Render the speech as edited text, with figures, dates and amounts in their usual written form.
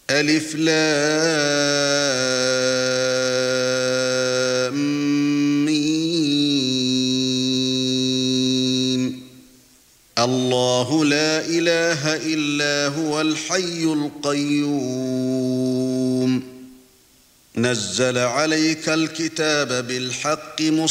ألف لام ميم. الله لا إله إلا هو الحي القيوم. نزل عليك الكتاب بالحق